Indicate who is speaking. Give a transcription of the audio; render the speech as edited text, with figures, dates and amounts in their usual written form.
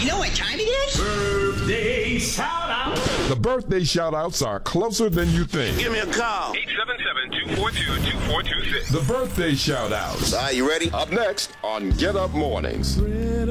Speaker 1: You know what time it is?
Speaker 2: Birthday shout out.
Speaker 3: The birthday shout-outs are closer than you think.
Speaker 4: Give me a call.
Speaker 5: 877-242-2426.
Speaker 3: The birthday shout-outs.
Speaker 4: All right, you ready?
Speaker 3: Up next on Get Up Mornings.